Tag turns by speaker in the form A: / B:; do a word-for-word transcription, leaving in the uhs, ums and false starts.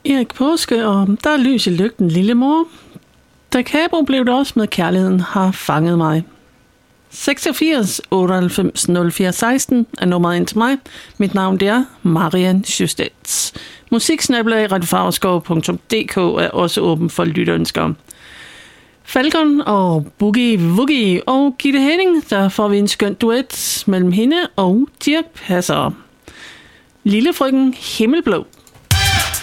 A: Erik Påske, og der er lys i lygten, lille mor. Da Cabro blev det også med kærligheden har fanget mig. seksogfirs otteoghalvfems nul fire seksten er nummeret ind til mig. Mit navn det er Marian Sjøstedts. Musiksnabler i radiofarverskov punktum d k er også åben for lytønsker. Falcon og Boogie Woogie og Gitte Henning, der får vi en skøn duet mellem hende og Dirch Passer. Lille frøken Himmelblå.